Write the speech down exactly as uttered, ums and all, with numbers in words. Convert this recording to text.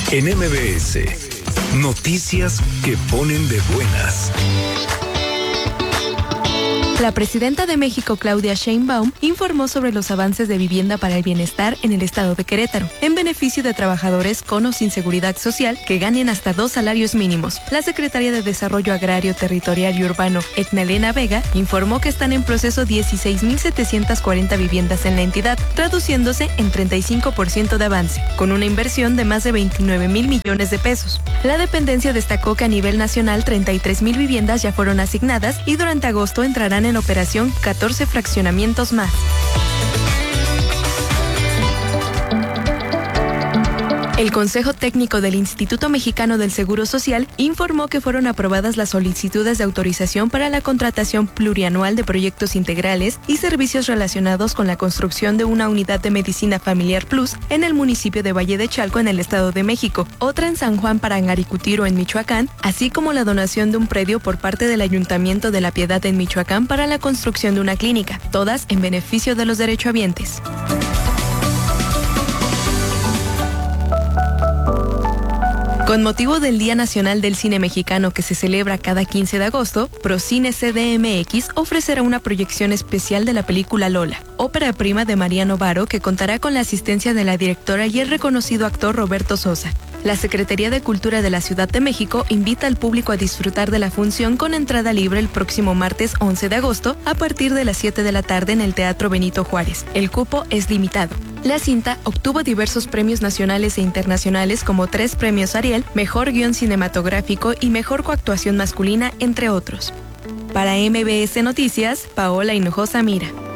En M B S, noticias que ponen de buenas. La presidenta de México, Claudia Sheinbaum, informó sobre los avances de vivienda para el bienestar en el estado de Querétaro, en beneficio de trabajadores con o sin seguridad social que ganen hasta dos salarios mínimos. La secretaria de Desarrollo Agrario, Territorial y Urbano, Etnalena Vega, informó que están en proceso dieciséis mil setecientas cuarenta viviendas en la entidad, traduciéndose en treinta y cinco por ciento de avance, con una inversión de más de veintinueve mil millones de pesos. La dependencia destacó que a nivel nacional treinta y tres mil viviendas ya fueron asignadas y durante agosto entrarán en en operación catorce fraccionamientos más. El Consejo Técnico del Instituto Mexicano del Seguro Social informó que fueron aprobadas las solicitudes de autorización para la contratación plurianual de proyectos integrales y servicios relacionados con la construcción de una unidad de medicina familiar plus en el municipio de Valle de Chalco, en el Estado de México, otra en San Juan Parangaricutiro, en Michoacán, así como la donación de un predio por parte del Ayuntamiento de La Piedad en Michoacán para la construcción de una clínica, todas en beneficio de los derechohabientes. Con motivo del Día Nacional del Cine Mexicano, que se celebra cada quince de agosto, Procine C D M X ofrecerá una proyección especial de la película Lola, ópera prima de Mariano Varo, que contará con la asistencia de la directora y el reconocido actor Roberto Sosa. La Secretaría de Cultura de la Ciudad de México invita al público a disfrutar de la función con entrada libre el próximo martes once de agosto a partir de las siete de la tarde en el Teatro Benito Juárez. El cupo es limitado. La cinta obtuvo diversos premios nacionales e internacionales, como tres premios Ariel, Mejor Guión Cinematográfico y Mejor Coactuación Masculina, entre otros. Para M B S Noticias, Paola Hinojosa Mira.